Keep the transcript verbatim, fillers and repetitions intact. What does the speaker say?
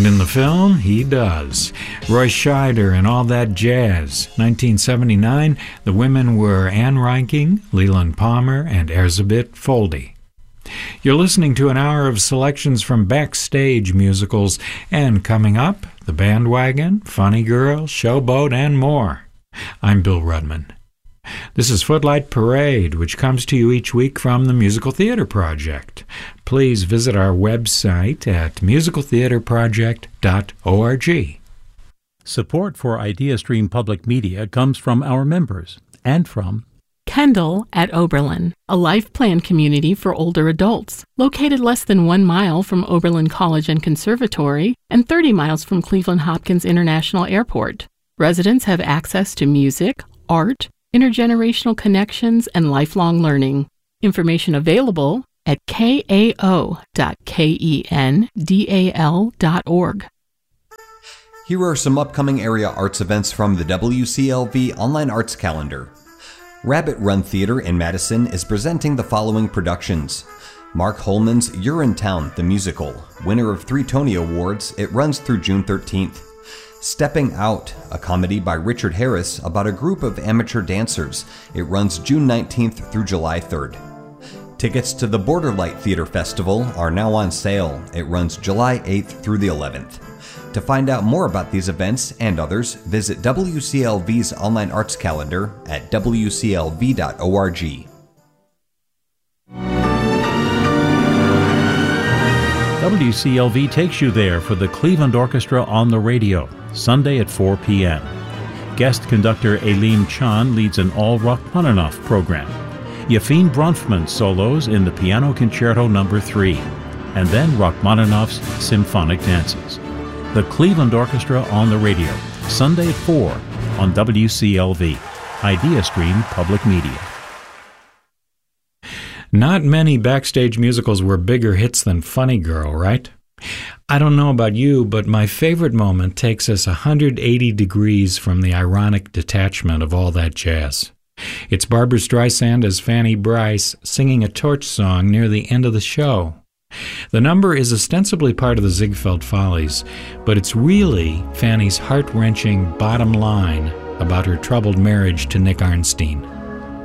And in the film, he does. Roy Scheider and All That Jazz. nineteen seventy-nine, the women were Ann Reinking, Leland Palmer, and Erzsébet Foldy. You're listening to an hour of selections from backstage musicals, and coming up, The Bandwagon, Funny Girl, Showboat, and more. I'm Bill Rudman. This is Footlight Parade, which comes to you each week from the Musical Theater Project. Please visit our website at musical theater project dot org. Support for IdeaStream Public Media comes from our members and from Kendall at Oberlin, a life plan community for older adults, located less than one mile from Oberlin College and Conservatory and thirty miles from Cleveland Hopkins International Airport. Residents have access to music, art, intergenerational connections, and lifelong learning. Information available at k a o dot kendal dot org. Here are some upcoming area arts events from the W C L V Online Arts Calendar. Rabbit Run Theater in Madison is presenting the following productions. Mark Holman's Urinetown, the musical. Winner of three Tony Awards, it runs through June thirteenth. Stepping Out, a comedy by Richard Harris about a group of amateur dancers. It runs June nineteenth through July third. Tickets to the Borderlight Theater Festival are now on sale. It runs July eighth through the eleventh. To find out more about these events and others, visit W C L V's online arts calendar at w c l v dot org. W C L V takes you there for the Cleveland Orchestra on the Radio, Sunday at four p.m. Guest conductor Aleem Chan leads an all Rachmaninoff program. Yefim Bronfman solos in the Piano Concerto Number three, and then Rachmaninoff's Symphonic Dances. The Cleveland Orchestra on the Radio, Sunday at four on W C L V, IdeaStream Public Media. Not many backstage musicals were bigger hits than Funny Girl, right? I don't know about you, but my favorite moment takes us one hundred eighty degrees from the ironic detachment of All That Jazz. It's Barbra Streisand as Fanny Brice singing a torch song near the end of the show. The number is ostensibly part of the Ziegfeld Follies, but it's really Fanny's heart-wrenching bottom line about her troubled marriage to Nick Arnstein.